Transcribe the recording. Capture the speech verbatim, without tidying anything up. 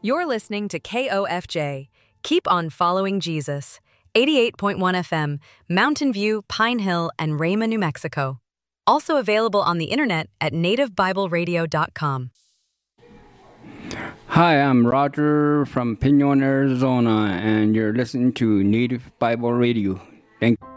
You're listening to K O F J. Keep on following Jesus. eighty-eight point one F M, Mountain View, Pine Hill, and Rama, New Mexico. Also available on the internet at native bible radio dot com. Hi, I'm Roger from Pinon, Arizona, and you're listening to Native Bible Radio. Thank you.